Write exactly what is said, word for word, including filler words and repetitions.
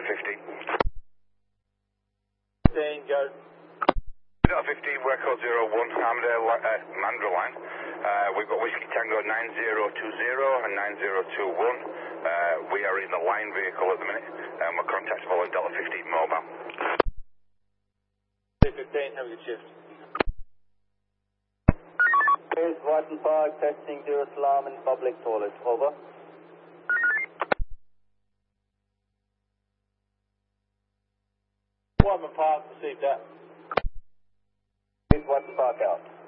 Delta fifteen. fifteen, go. Delta fifteen, we're code zero one, Armadale, uh, Mandra line. Uh, we've got Whiskey Tango nine zero two zero and nine zero two one. Uh, we are in the line vehicle at the minute, and we're contactable on Delta fifteen mobile. fifteen, have a good shift. Here's Watson Park, testing zero Salam in public toilet, over. Wyman Park, received that. Here's Watson Park out.